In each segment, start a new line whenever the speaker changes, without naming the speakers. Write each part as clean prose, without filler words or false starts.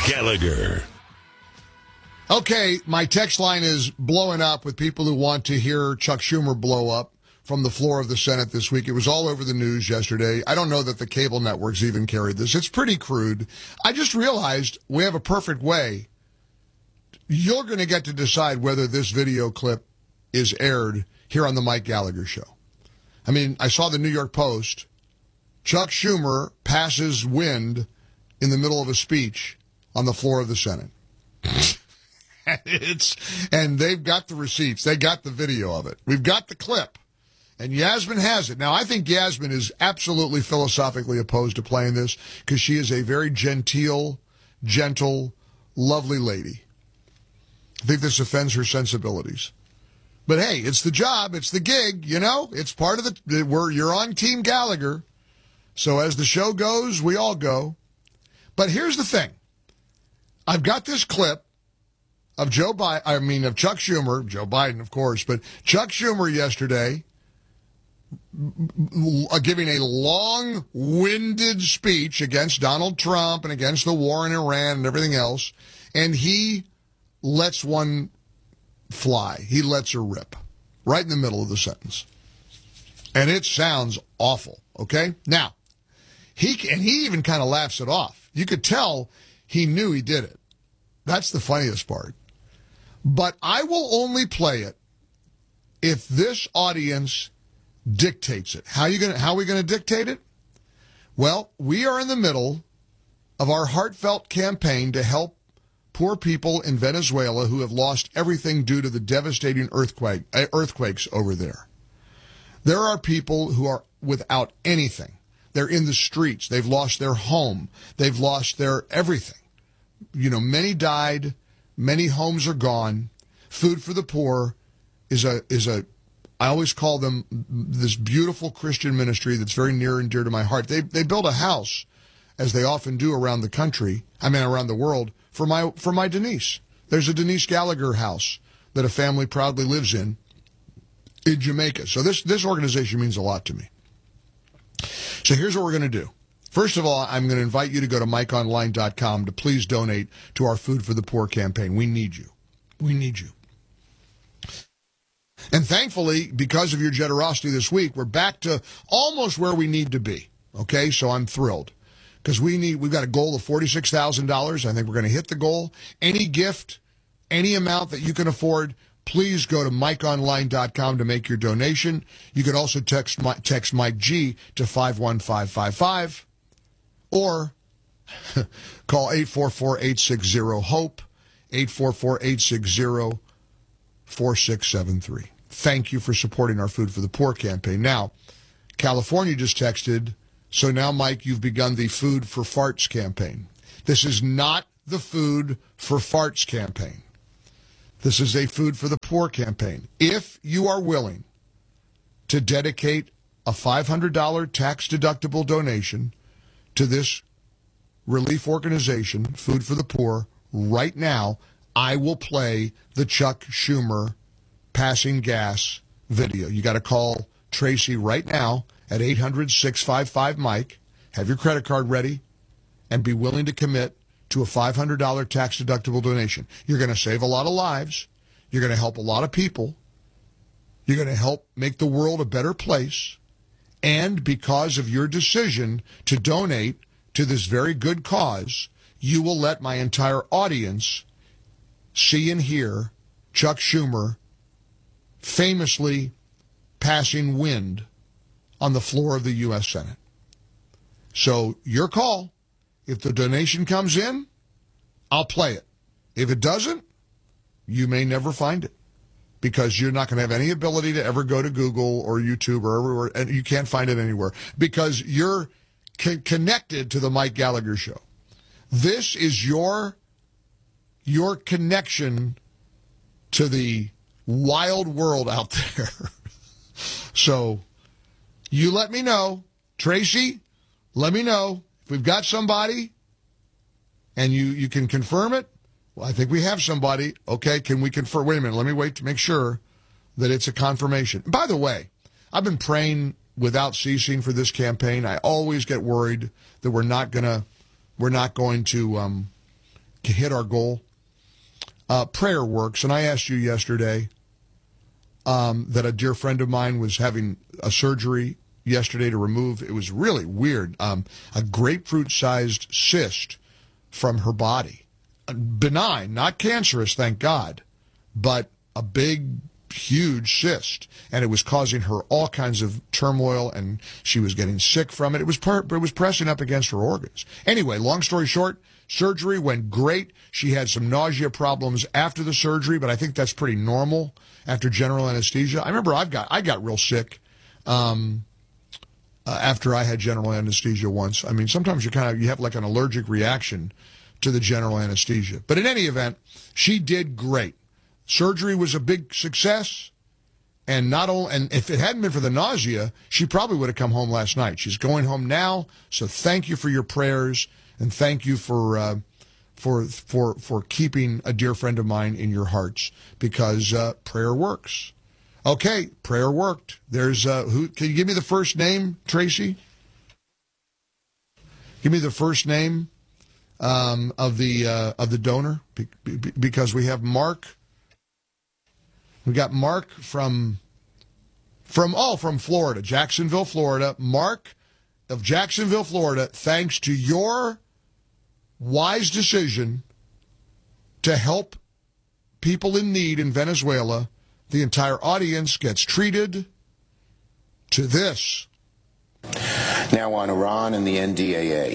Gallagher.
Okay, my text line is blowing up with people who want to hear Chuck Schumer blow up from the floor of the Senate this week. It was all over the news yesterday. I don't know that the cable networks even carried this. It's pretty crude. I just realized we have a perfect way. You're going to get to decide whether this video clip is aired here on the Mike Gallagher Show. I mean, I saw the New York Post. Chuck Schumer passes wind in the middle of a speech on the floor of the Senate. And they've got the receipts. They got the video of it. We've got the clip. And Yasmin has it. Now, I think Yasmin is absolutely philosophically opposed to playing this because she is a very genteel, gentle, lovely lady. I think this offends her sensibilities. But hey, it's the job. It's the gig, you know? It's part of you're on Team Gallagher. So as the show goes, we all go. But here's the thing. I've got this clip of Chuck Schumer, Joe Biden, of course, but Chuck Schumer yesterday giving a long-winded speech against Donald Trump and against the war in Iran and everything else, and he lets one fly. He lets her rip right in the middle of the sentence. And it sounds awful, okay? Now, he even kind of laughs it off. You could tell he knew he did it. That's the funniest part. But I will only play it if this audience dictates it. How are we going to dictate it? Well, we are in the middle of our heartfelt campaign to help poor people in Venezuela who have lost everything due to the devastating earthquakes over there. There are people who are without anything. They're in the streets. They've lost their home. They've lost their everything. You know, many died. Many homes are gone. Food for the Poor is a I always call them this beautiful Christian ministry that's very near and dear to my heart. They built a house, as they often do around the world, for my Denise. There's a Denise Gallagher house that a family proudly lives in Jamaica. So this organization means a lot to me. So here's what we're going to do. First of all, I'm going to invite you to go to MikeOnline.com to please donate to our Food for the Poor campaign. We need you. We need you. And thankfully, because of your generosity this week, we're back to almost where we need to be. Okay, so I'm thrilled. Because we've got a goal of $46,000. I think we're going to hit the goal. Any gift, any amount that you can afford, please go to MikeOnline.com to make your donation. You can also text Mike G to 51555 or call 844-860-HOPE, 844-860-4673. Thank you for supporting our Food for the Poor campaign. Now, California just texted, so now, Mike, you've begun the Food for Farts campaign. This is not the Food for Farts campaign. This is a Food for the Poor campaign. If you are willing to dedicate a $500 tax-deductible donation to this relief organization, Food for the Poor, right now, I will play the Chuck Schumer passing gas video. You got to call Tracy right now at 800-655-MIKE. Have your credit card ready and be willing to commit to a $500 tax-deductible donation. You're going to save a lot of lives. You're going to help a lot of people. You're going to help make the world a better place. And because of your decision to donate to this very good cause, you will let my entire audience see and hear Chuck Schumer famously passing wind on the floor of the U.S. Senate. So your call. If the donation comes in, I'll play it. If it doesn't, you may never find it because you're not going to have any ability to ever go to Google or YouTube or everywhere, and you can't find it anywhere because you're connected to the Mike Gallagher Show. This is your connection to the wild world out there. So you let me know. Tracy, let me know. If we've got somebody and you can confirm it, well, I think we have somebody. Okay, can we confirm? Wait a minute. Let me wait to make sure that it's a confirmation. By the way, I've been praying without ceasing for this campaign. I always get worried that we're not going to hit our goal. Prayer works. And I asked you yesterday that a dear friend of mine was having a surgery yesterday to remove, it was really weird, a grapefruit-sized cyst from her body. Benign, not cancerous, thank God, but a big, huge cyst. And it was causing her all kinds of turmoil, and she was getting sick from it. It was pressing up against her organs. Anyway, long story short, surgery went great. She had some nausea problems after the surgery, but I think that's pretty normal after general anesthesia. I remember I got real sick after I had general anesthesia once. I mean, sometimes you have like an allergic reaction to the general anesthesia. But in any event, she did great. Surgery was a big success, and if it hadn't been for the nausea, she probably would have come home last night. She's going home now, so thank you for your prayers, and thank you for keeping a dear friend of mine in your hearts, because prayer works. Okay, prayer worked. There's who? Can you give me the first name, Tracy? Give me the first name of the donor, because we have Mark. We got Mark from Florida, Jacksonville, Florida. Mark of Jacksonville, Florida, thanks to your wise decision to help people in need in Venezuela, the entire audience gets treated to this.
Now on Iran and the NDAA.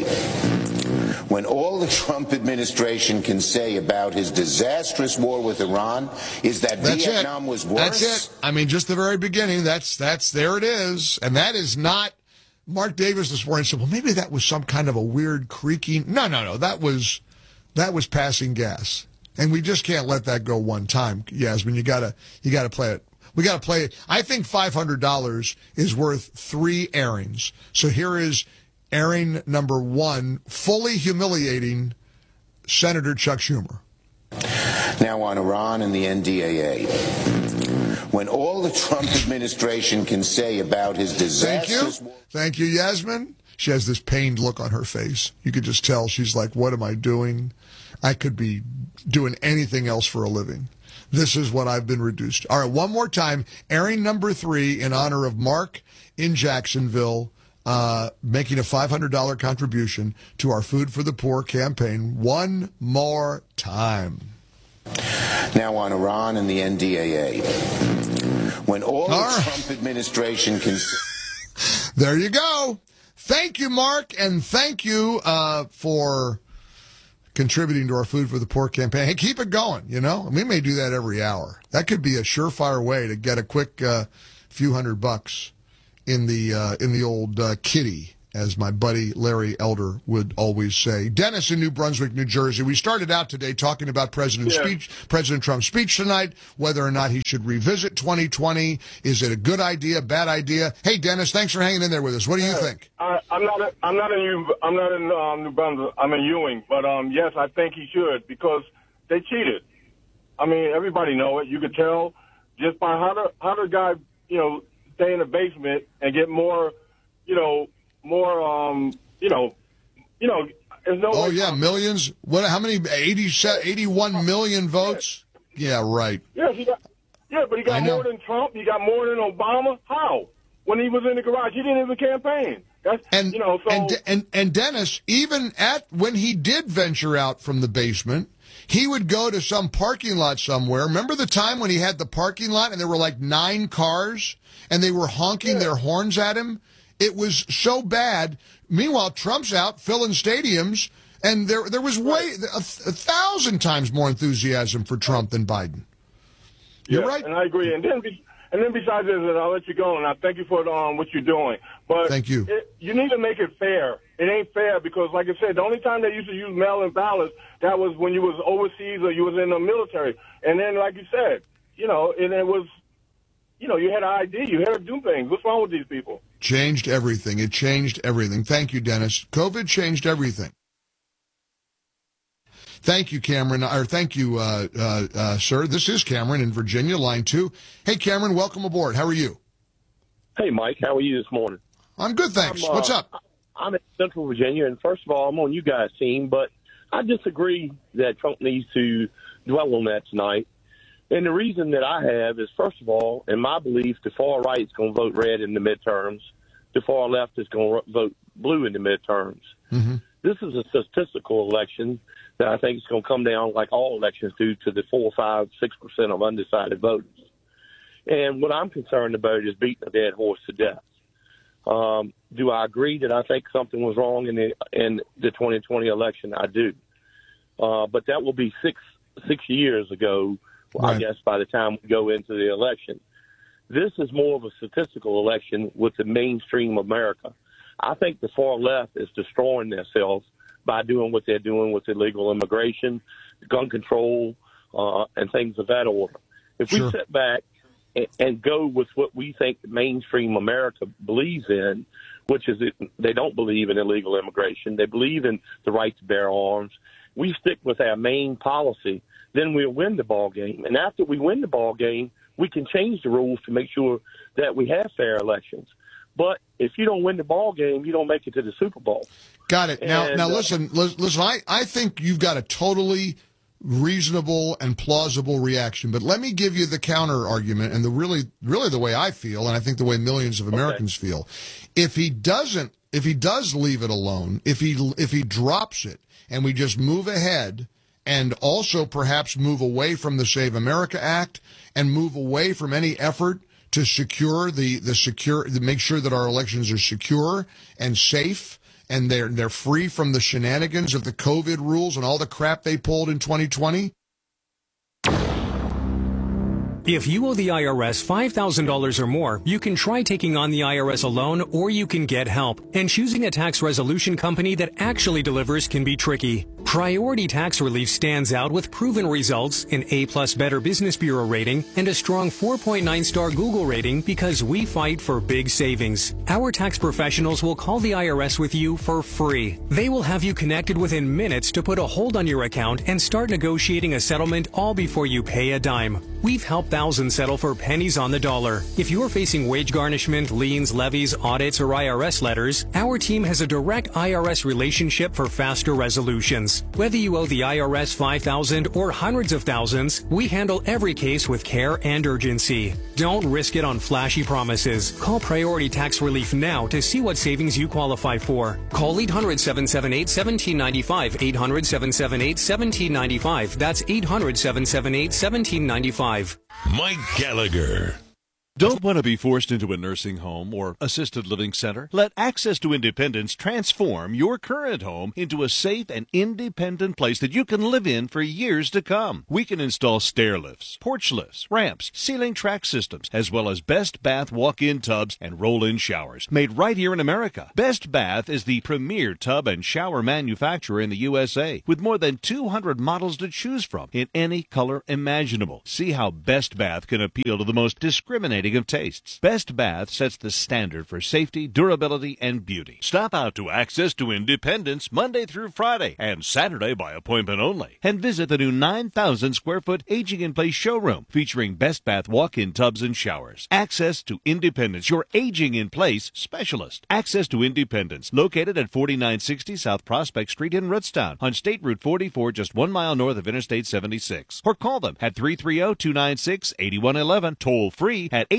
When all the Trump administration can say about his disastrous war with Iran is that Vietnam was worse.
That's it. I mean, just the very beginning. That's there it is. And that is not. Mark Davis this morning said, well, maybe that was some kind of a weird creaking. No. That was passing gas. And we just can't let that go one time, Yasmin. You gotta play it. We gotta play it. I think $500 is worth 3 airings. So here is airing number 1, fully humiliating Senator Chuck Schumer.
Now on Iran and the NDAA. When all the Trump administration can say about his disastrous...
Thank you, Yasmin. She has this pained look on her face. You could just tell she's like, what am I doing? I could be doing anything else for a living. This is what I've been reduced to. All right, one more time. Airing number 3 in honor of Mark in Jacksonville, making a $500 contribution to our Food for the Poor campaign. One more time.
Now on Iran and the NDAA. When all the Trump administration can...
There you go. Thank you, Mark, and thank you for contributing to our Food for the Poor campaign. Hey, keep it going, you know. We may do that every hour. That could be a surefire way to get a quick few $100 in the old kitty, as my buddy Larry Elder would always say. Dennis in New Brunswick, New Jersey. We started out today talking about President Trump's speech tonight, whether or not he should revisit 2020. Is it a good idea, bad idea? Hey, Dennis, thanks for hanging in there with us. What do you think?
I'm not in New Brunswick. I'm in Ewing, but yes, I think he should, because they cheated. I mean, everybody know it. You could tell just by how the guy, stay in the basement and get more, there's no.
Oh yeah, millions. What? How many? 81 million votes. Yeah, right.
Yes, but he got more than Trump. He got more than Obama. How? When he was in the garage, he didn't even campaign.
And Dennis, even when he did venture out from the basement, he would go to some parking lot somewhere. Remember the time when he had the parking lot and there were like 9 cars and they were honking their horns at him? It was so bad. Meanwhile, Trump's out filling stadiums, and there was way 1,000 times more enthusiasm for Trump than Biden. You're right.
And I agree. And then besides this, and I'll let you go, and I thank you for what you're doing. But
thank you.
You need to make it fair. It ain't fair because, like I said, the only time they used to use mail-in ballots, that was when you was overseas or you was in the military. And then, like you said, and it was, you had an ID. You had to do things. What's wrong with these people?
Changed everything. It changed everything. Thank you, Dennis. COVID changed everything. Thank you, Cameron. Or thank you, sir. This is Cameron in Virginia, line 2. Hey, Cameron, welcome aboard. How are you?
Hey, Mike. How are you this morning?
I'm good, thanks. What's up?
I'm in Central Virginia, and first of all, I'm on you guys' team, but I disagree that Trump needs to dwell on that tonight. And the reason that I have is, first of all, in my belief, the far right is going to vote red in the midterms. The far left is going to vote blue in the midterms. Mm-hmm. This is a statistical election that I think is going to come down, like all elections do, to the 4, 5, 6% of undecided voters. And what I'm concerned about is beating a dead horse to death. Do I agree that I think something was wrong in the 2020 election? I do. But that will be six years ago, right. I guess, by the time we go into the election. This is more of a statistical election with the mainstream America. I think the far left is destroying themselves by doing what they're doing with illegal immigration, gun control, and things of that order. If we sit back and go with what we think the mainstream America believes in, which is they don't believe in illegal immigration, they believe in the right to bear arms, we stick with our main policy, then we'll win the ball game. And after we win the ball game, we can change the rules to make sure that we have fair elections. But if you don't win the ball game, you don't make it to the Super Bowl.
Got it. Now listen. I think you've got a totally reasonable and plausible reaction, but let me give you the counter argument and the really the way I feel, and I think the way millions of Americans feel. If he does leave it alone, if he drops it, and we just move ahead, and also perhaps move away from the Save America Act and move away from any effort to secure to make sure that our elections are secure and safe and they're free from the shenanigans of the COVID rules and all the crap they pulled in 2020.
If you owe the IRS $5,000 or more, you can try taking on the IRS alone, or you can get help. And choosing a tax resolution company that actually delivers can be tricky. Priority Tax Relief stands out with proven results, an A+ Better Business Bureau rating, and a strong 4.9-star Google rating because we fight for big savings. Our tax professionals will call the IRS with you for free. They will have you connected within minutes to put a hold on your account and start negotiating a settlement all before you pay a dime. We've helped thousands settle for pennies on the dollar. If you're facing wage garnishment, liens, levies, audits, or IRS letters, our team has a direct IRS relationship for faster resolutions. Whether you owe the IRS $5,000 or hundreds of thousands, we handle every case with care and urgency. Don't risk it on flashy promises. Call Priority Tax Relief now to see what savings you qualify for. Call 800-778-1795, 800-778-1795. That's 800-778-1795.
Mike Gallagher. Don't want to be forced into a nursing home or assisted living center? Let Access to Independence transform your current home into a safe and independent place that you can live in for years to come. We can install stair lifts, porch lifts, ramps, ceiling track systems, as well as Best Bath walk-in tubs and roll-in showers made right here in America. Best Bath is the premier tub and shower manufacturer in the USA with more than 200 models to choose from in any color imaginable. See how Best Bath can appeal to the most discriminating of tastes. Best Bath sets the standard for safety, durability, and beauty. Stop out to Access to Independence Monday through Friday and Saturday by appointment only. And visit the new 9,000 square foot Aging in Place showroom featuring Best Bath walk-in tubs and showers. Access to Independence, your Aging in Place specialist. Access to Independence, located at 4960 South Prospect Street in Rootstown on State Route 44, just 1 mile north of Interstate 76. Or call them at 330-296-8111, toll free at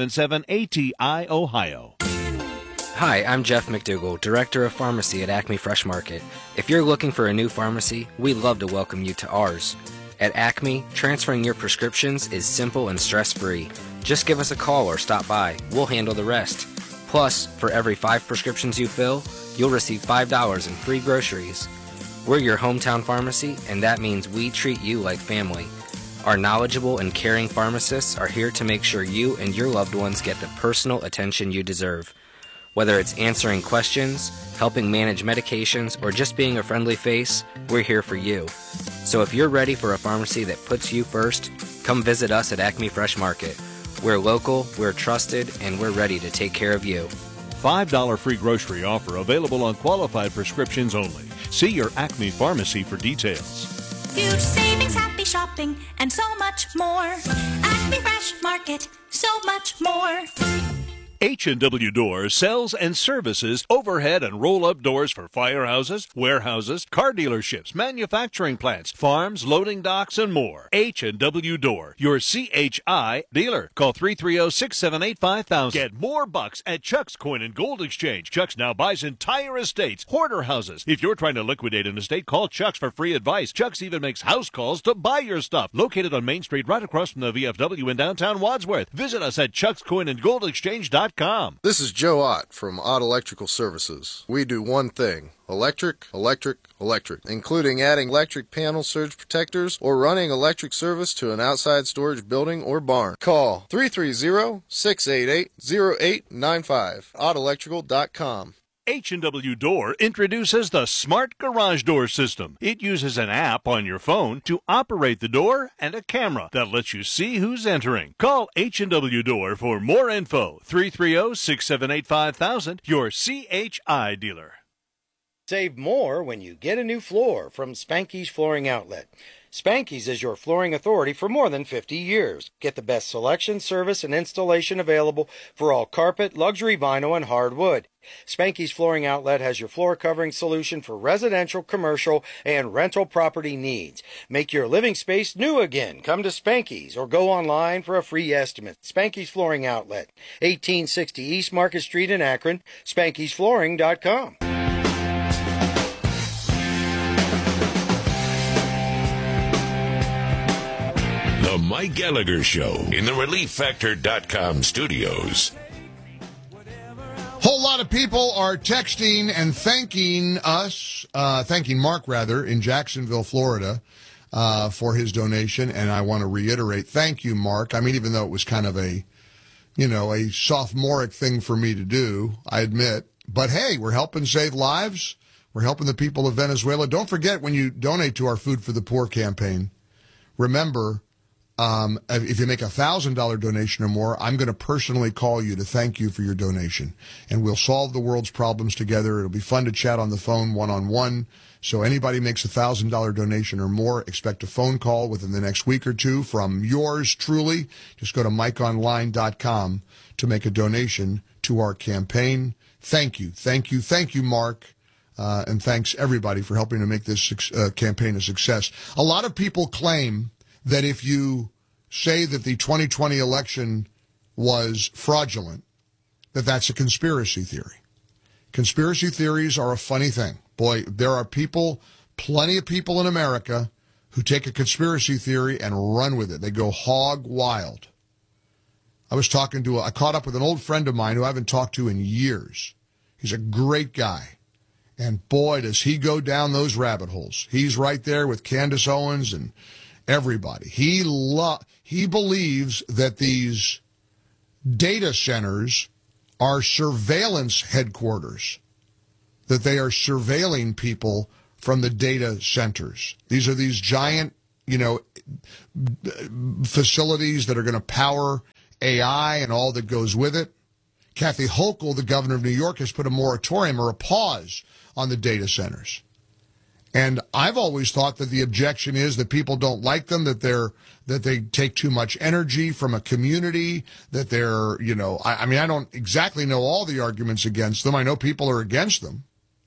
877-ATI-OHIO.
Hi, I'm Jeff McDougall, Director of Pharmacy at Acme Fresh Market. If you're looking for a new pharmacy, we'd love to welcome you to ours. At Acme, transferring your prescriptions is simple and stress-free. Just give us a call or stop by. We'll handle the rest. Plus, for every 5 prescriptions you fill, you'll receive $5 in free groceries. We're your hometown pharmacy, and that means we treat you like family. Our knowledgeable and caring pharmacists are here to make sure you and your loved ones get the personal attention you deserve. Whether it's answering questions, helping manage medications, or just being a friendly face, we're here for you. So if you're ready for a pharmacy that puts you first, come visit us at Acme Fresh Market. We're local, we're trusted, and we're ready to take care of you.
$5 free grocery offer available on qualified prescriptions only. See your Acme pharmacy for details.
Huge savings, happy shopping, and so much more. Acme Fresh Market, so much more.
H&W Doors sells and services overhead and roll-up doors for firehouses, warehouses, car dealerships, manufacturing plants, farms, loading docks, and more. H&W Door, your CHI dealer. Call 330-678-5000. Get more bucks at Chuck's Coin and Gold Exchange. Chuck's now buys entire estates, hoarder houses. If you're trying to liquidate an estate, call Chuck's for free advice. Chuck's even makes house calls to buy your stuff. Located on Main Street right across from the VFW in downtown Wadsworth. Visit us at chuckscoinandgoldexchange.com.
This is Joe Ott from Ott Electrical Services. We do one thing: electric, electric, electric, including adding electric panel surge protectors or running electric service to an outside storage building or barn. Call 330-688-0895. OttElectrical.com.
H&W Door introduces the Smart Garage Door System. It uses an app on your phone to operate the door and a camera that lets you see who's entering. Call H&W Door for more info. 330-678-5000, your CHI dealer.
Save more when you get a new floor from Spanky's Flooring Outlet. Spanky's is your flooring authority for more than 50 years. Get the best selection, service, and installation available for all carpet, luxury vinyl, and hardwood. Spanky's Flooring Outlet has your floor covering solution for residential, commercial, and rental property needs. Make your living space new again. Come to Spanky's or go online for a free estimate. Spanky's Flooring Outlet, 1860 East Market Street in Akron, Spanky'sFlooring.com.
The Mike Gallagher Show in the ReliefFactor.com studios.
Whole lot of people are texting and thanking us, thanking Mark, rather, in Jacksonville, Florida, for his donation. And I want to reiterate, thank you, Mark. I mean, even though it was kind of a sophomoric thing for me to do, I admit. But hey, we're helping save lives. We're helping the people of Venezuela. Don't forget, when you donate to our Food for the Poor campaign, remember, if you make a $1,000 donation or more, I'm going to personally call you to thank you for your donation. And we'll solve the world's problems together. It'll be fun to chat on the phone one-on-one. So anybody makes a $1,000 donation or more, expect a phone call within the next week or two from yours truly. Just go to MikeOnline.com to make a donation to our campaign. Thank you. Thank you. Thank you, Mark. And thanks, everybody, for helping to make this campaign a success. A lot of people claim that if you say that the 2020 election was fraudulent, that's a conspiracy theory. Conspiracy theories are a funny thing. Boy, there are people, plenty of people in America, who take a conspiracy theory and run with it. They go hog wild. I caught up with an old friend of mine who I haven't talked to in years. He's a great guy. And boy, does he go down those rabbit holes. He's right there with Candace Owens and everybody. He believes that these data centers are surveillance headquarters, that they are surveilling people from the data centers. These are these giant, facilities that are going to power AI and all that goes with it. Kathy Hochul, the governor of New York, has put a moratorium or a pause on the data centers. And I've always thought that the objection is that people don't like them, that they take too much energy from a community, that they're, I don't exactly know all the arguments against them. I know people are against them.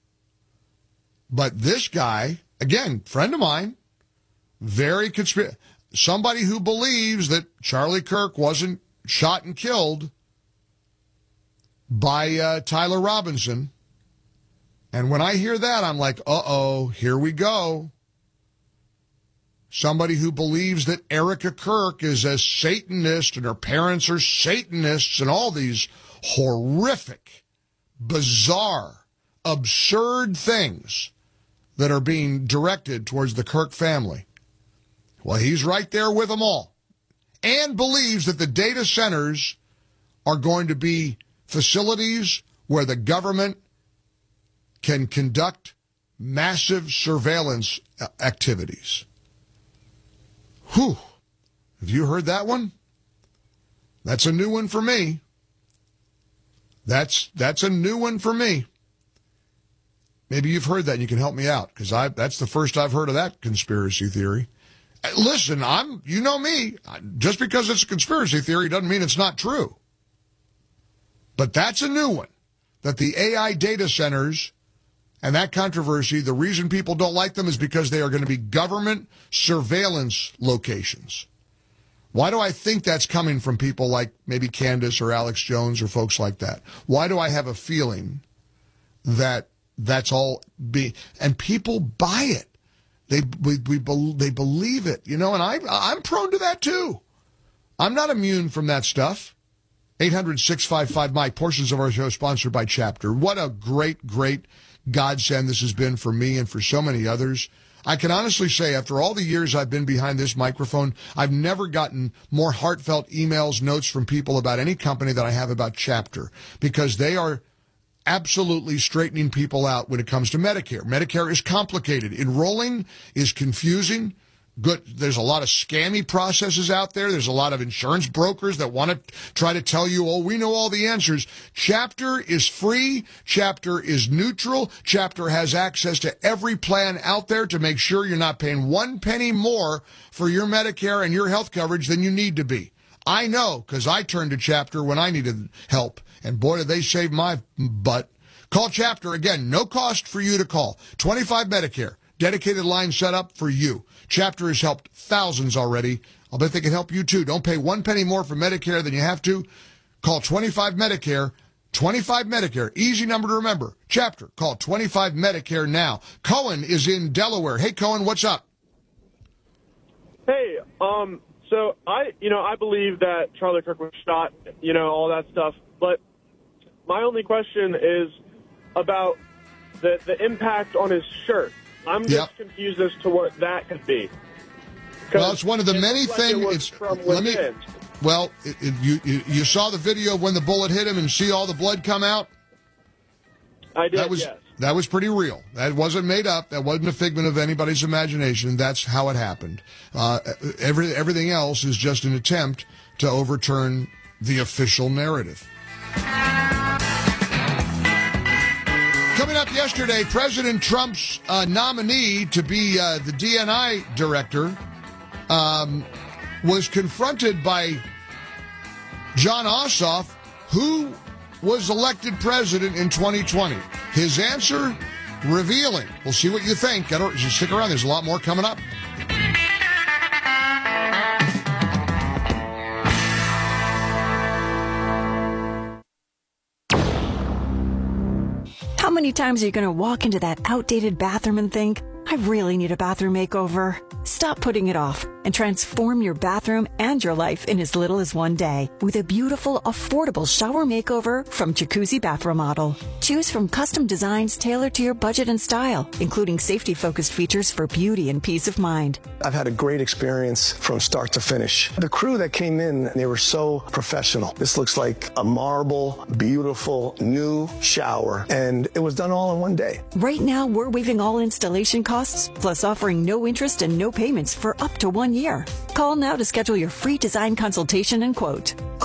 But this guy, again, friend of mine, very somebody who believes that Charlie Kirk wasn't shot and killed by Tyler Robinson. And when I hear that, I'm like, uh-oh, here we go. Somebody who believes that Erica Kirk is a Satanist and her parents are Satanists and all these horrific, bizarre, absurd things that are being directed towards the Kirk family. Well, he's right there with them all. And believes that the data centers are going to be facilities where the government can conduct massive surveillance activities. Whew. Have you heard that one? That's a new one for me. That's a new one for me. Maybe you've heard that and you can help me out, because that's the first I've heard of that conspiracy theory. Listen, you know me. Just because it's a conspiracy theory doesn't mean it's not true. But that's a new one, that the AI data centers and that controversy, the reason people don't like them is because they are going to be government surveillance locations. Why do I think that's coming from people like maybe Candace or Alex Jones or folks like that? Why do I have a feeling that that's all and people buy it? They believe it, you know, and I'm prone to that too. I'm not immune from that stuff. 800-655-MIKE. Portions of our show sponsored by Chapter. What a great, great godsend this has been for me and for so many others. I can honestly say, after all the years I've been behind this microphone, I've never gotten more heartfelt emails, notes from people about any company that I have about Chapter, because they are absolutely straightening people out when it comes to Medicare. Medicare is complicated. Enrolling is confusing. Good. There's a lot of scammy processes out there. There's a lot of insurance brokers that want to try to tell you, oh, we know all the answers. Chapter is free. Chapter is neutral. Chapter has access to every plan out there to make sure you're not paying 1 penny more for your Medicare and your health coverage than you need to be. I know, because I turned to Chapter when I needed help. And boy, did they save my butt. Call Chapter. Again, no cost for you to call. 25 Medicare. Dedicated line set up for you. Chapter has helped thousands already. I'll bet they can help you too. Don't pay 1 penny more for Medicare than you have to. Call 25 Medicare. 25 Medicare. Easy number to remember. Chapter. Call 25 Medicare now. Cohen is in Delaware. Hey, Cohen, what's up?
Hey, so I believe that Charlie Kirk was shot, all that stuff. But my only question is about the impact on his shirt. I'm just confused as to what that could be.
Well, it's one of the many things. You saw the video of when the bullet hit him and see all the blood come out?
I did,
yes. That was pretty real. That wasn't made up. That wasn't a figment of anybody's imagination. That's how it happened. Everything else is just an attempt to overturn the official narrative. Coming up yesterday, President Trump's nominee to be the DNI director was confronted by John Ossoff, who was elected president in 2020. His answer, revealing. We'll see what you think. Stick around. There's a lot more coming up.
How many times are you going to walk into that outdated bathroom and think, I really need a bathroom makeover? Stop putting it off and transform your bathroom and your life in as little as 1 day with a beautiful, affordable shower makeover from Jacuzzi Bath Remodel. Choose from custom designs tailored to your budget and style, including safety-focused features for beauty and peace of mind.
I've had a great experience from start to finish. The crew that came in, they were so professional. This looks like a marble, beautiful, new shower, and it was done all in 1 day.
Right now, we're waiving all installation costs, plus offering no interest and no payments for up to 1 year. Call now to schedule your free design consultation and quote.